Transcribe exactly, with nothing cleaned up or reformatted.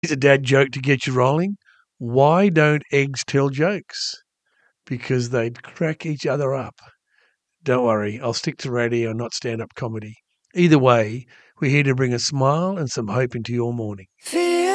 Here's a dad joke to get you rolling. Why don't eggs tell jokes? Because they'd crack each other up. Don't worry, I'll stick to radio, not stand-up comedy. Either way, we're here to bring a smile and some hope into your morning.